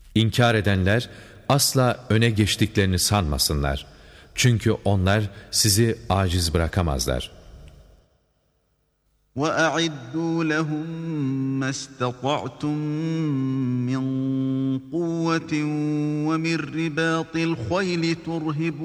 İnkar edenler asla öne geçtiklerini sanmasınlar. Çünkü onlar sizi aciz bırakamazlar. وَأَعِدُّوا لَهُم مَّا اسْتَطَعْتُم مِّن قُوَّةٍ وَمِن رِّبَاطِ الْخَيْلِ